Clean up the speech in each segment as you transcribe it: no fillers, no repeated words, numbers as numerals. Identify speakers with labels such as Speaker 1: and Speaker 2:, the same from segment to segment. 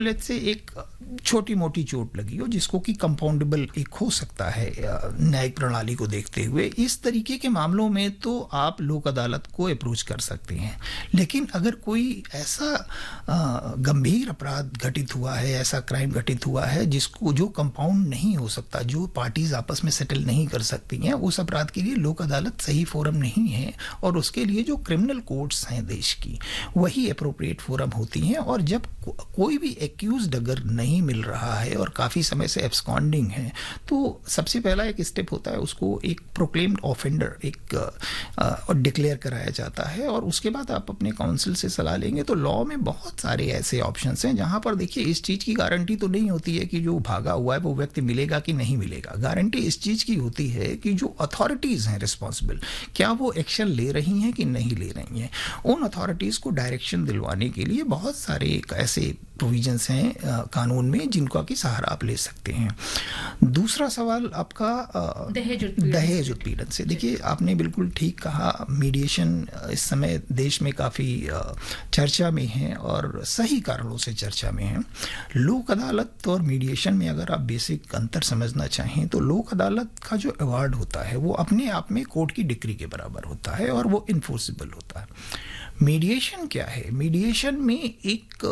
Speaker 1: Let's say एक छोटी मोटी चोट लगी हो जिसको कि कंपाउंडेबल एक हो सकता है न्यायिक प्रणाली को देखते हुए, इस तरीके के मामलों में तो आप लोक अदालत को अप्रोच कर सकते हैं। लेकिन अगर कोई ऐसा गंभीर अपराध घटित हुआ है, ऐसा क्राइम घटित हुआ है जिसको जो कंपाउंड नहीं हो सकता, जो पार्टीज आपस में सेटल नहीं कर सकती हैं, उस अपराध के लिए लोक अदालत सही फोरम नहीं है। और उसके लिए जो क्रिमिनल कोर्ट्स हैं देश की, वही अप्रोप्रिएट फोरम होती हैं। और जब कोई भी एक्यूज्ड अगर नहीं मिल रहा है और काफ़ी समय से एब्सकॉन्डिंग है, तो सबसे पहला एक स्टेप होता है, उसको एक प्रोक्लेम्ड ऑफेंडर एक डिक्लेयर कराया जाता है। और उसके बाद आप अपने काउंसिल से सलाह लेंगे। तो लॉ में बहुत सारे ऐसे ऑप्शंस हैं जहां पर देखिए इस चीज़ की गारंटी तो नहीं होती है कि जो भागा हुआ है वो व्यक्ति मिलेगा कि नहीं मिलेगा। गारंटी इस चीज़ की होती है कि जो अथॉरिटीज़ हैं रिस्पॉन्सिबल, क्या वो एक्शन ले रही हैं कि नहीं ले रही हैं। उन अथॉरिटीज़ को डायरेक्शन दिलवाने के लिए बहुत सारे ऐसे प्रोविजंस हैं कानून में जिनका कि सहारा आप ले सकते हैं। दूसरा सवाल आपका दहेज उत्पीड़न से। देखिए आपने बिल्कुल ठीक कहा, मीडिएशन इस समय देश में काफ़ी चर्चा में है और सही कारणों से चर्चा में है। लोक अदालत और मीडिएशन में अगर आप बेसिक अंतर समझना चाहें तो लोक अदालत का जो अवार्ड होता है वो अपने आप में कोर्ट की डिक्री के बराबर होता है और वो इन्फोर्सिबल होता है। मीडिएशन क्या है? मीडिएशन में एक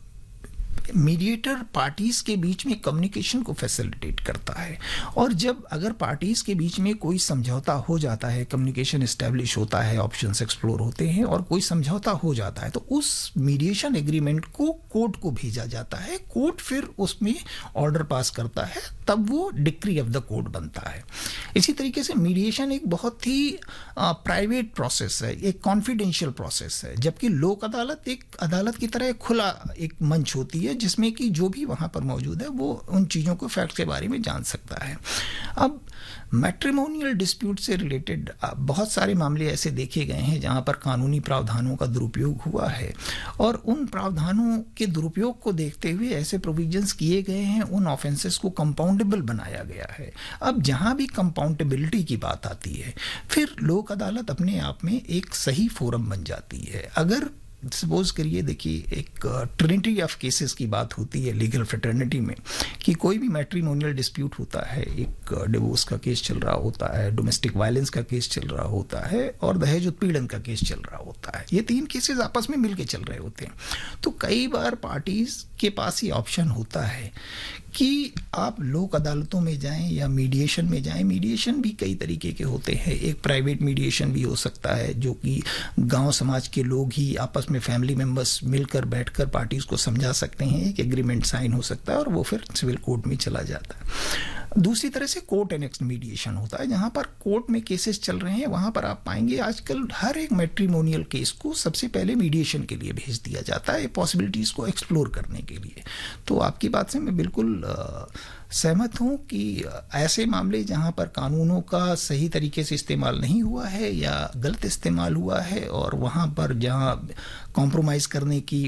Speaker 1: मीडिएटर पार्टीज के बीच में कम्युनिकेशन को फैसिलिटेट करता है। और जब अगर पार्टीज के बीच में कोई समझौता हो जाता है, कम्युनिकेशन एस्टेब्लिश होता है, ऑप्शंस एक्सप्लोर होते हैं और कोई समझौता हो जाता है, तो उस मीडिएशन एग्रीमेंट को कोर्ट को भेजा जाता है। कोर्ट फिर उसमें ऑर्डर पास करता है, तब वो डिक्री ऑफ द कोर्ट बनता है। इसी तरीके से मीडिएशन एक बहुत ही प्राइवेट प्रोसेस है, एक कॉन्फिडेंशियल प्रोसेस है, जबकि लोक अदालत एक अदालत की तरह खुला एक मंच होती है जिसमें कि जो भी वहां पर मौजूद है वो उन चीज़ों को फैक्ट के बारे में जान सकता है। अब मैट्रिमोनियल डिस्प्यूट से रिलेटेड बहुत सारे मामले ऐसे देखे गए हैं जहां पर कानूनी प्रावधानों का दुरुपयोग हुआ है और उन प्रावधानों के दुरुपयोग को देखते हुए ऐसे प्रोविजंस किए गए हैं, उन ऑफेंसेस को कंपाउंडेबल बनाया गया है। अब जहां भी कंपाउंडेबिलिटी की बात आती है, फिर लोक अदालत अपने आप में एक सही फोरम बन जाती है। अगर सपोज करिए, देखिए एक ट्रिनिटी ऑफ केसेस की बात होती है लीगल फ्रेटर्निटी में कि कोई भी मैट्रिमोनियल डिस्प्यूट होता है, एक डिवोर्स का केस चल रहा होता है, डोमेस्टिक वायलेंस का केस चल रहा होता है और दहेज उत्पीड़न का केस चल रहा होता है। ये तीन केसेस आपस में मिलके चल रहे होते हैं। तो कई बार पार्टीज के पास ये ऑप्शन होता है कि आप लोक अदालतों में जाएं या मीडिएशन में जाएं। मीडिएशन भी कई तरीके के होते हैं। एक प्राइवेट मीडिएशन भी हो सकता है जो कि गांव समाज के लोग ही आपस में, फैमिली मेंबर्स मिलकर बैठकर पार्टीज को समझा सकते हैं, एक एग्रीमेंट साइन हो सकता है और वो फिर सिविल कोर्ट में चला जाता है। दूसरी तरह से कोर्ट एनेक्स्ड मीडिएशन होता है, जहां पर कोर्ट में केसेस चल रहे हैं, वहां पर आप पाएंगे आजकल हर एक मैट्रिमोनियल केस को सबसे पहले मीडिएशन के लिए भेज दिया जाता है, पॉसिबिलिटीज को एक्सप्लोर करने के लिए। तो आपकी बात से मैं बिल्कुल सहमत हूं कि ऐसे मामले जहां पर कानूनों का सही तरीके से इस्तेमाल नहीं हुआ है या गलत इस्तेमाल हुआ है और वहां पर जहां कॉम्प्रोमाइज करने की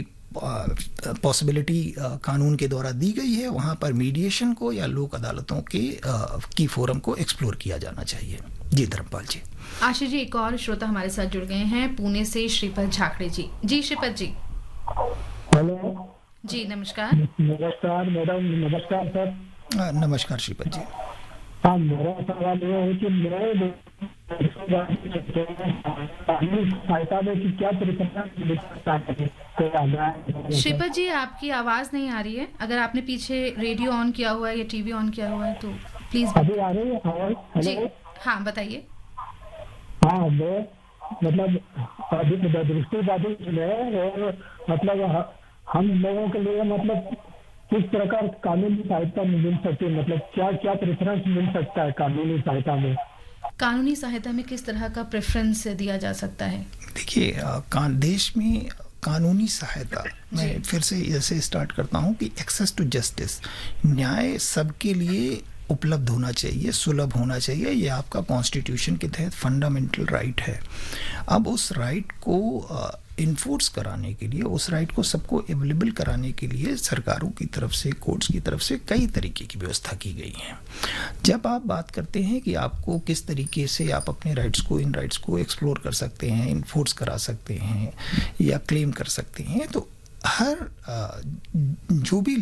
Speaker 1: पॉसिबिलिटी कानून के द्वारा दी गई है, वहां पर मीडिएशन को या लोक अदालतों के की फोरम को एक्सप्लोर किया जाना चाहिए। जी धर्मपाल जी।
Speaker 2: आशीष जी, एक और श्रोता हमारे साथ जुड़ गए हैं पुणे से, श्रीपद झाकड़े जी। जी श्रीपद जी।
Speaker 3: हेलो
Speaker 2: जी नमस्कार।
Speaker 3: नमस्कार मैडम। नमस्कार सर।
Speaker 1: नमस्कार श्रीपद जी।
Speaker 3: हाँ, मेरा सवाल ये है कि मैं सहायता में कि क्या
Speaker 2: श्रीपद जी, आपकी आवाज नहीं आ रही है। अगर आपने पीछे रेडियो ऑन किया हुआ है या टीवी ऑन किया हुआ है तो प्लीज।
Speaker 3: अभी आ रही है
Speaker 2: जी हाँ बताइए।
Speaker 3: हाँ, मैं मतलब अभी दृष्टिबाधित है और मतलब हम लोगों के लिए मतलब किस प्रकार कानूनी सहायता मिल सकती है, मतलब क्या क्या प्रेफरेंस मिल सकता है कानूनी सहायता में?
Speaker 2: कानूनी सहायता में किस तरह का प्रेफरेंस दिया जा सकता है?
Speaker 1: देखिए देश में कानूनी सहायता, मैं फिर से ऐसे स्टार्ट करता हूं कि एक्सेस टू जस्टिस, न्याय सबके लिए उपलब्ध होना चाहिए, सुलभ होना चाहिए। ये आपका कॉन्स्टिट्यूशन के तहत फंडामेंटल राइट है। अब उस राइट को इन्फोर्स कराने के लिए, उस राइट को सबको अवेलेबल कराने के लिए सरकारों की तरफ से, कोर्ट्स की तरफ से कई तरीके की व्यवस्था की गई है। जब आप बात करते हैं कि आपको किस तरीके से आप अपने राइट्स को, इन राइट्स को एक्सप्लोर कर सकते हैं, इन्फोर्स करा सकते हैं या क्लेम कर सकते हैं, तो हर जो भी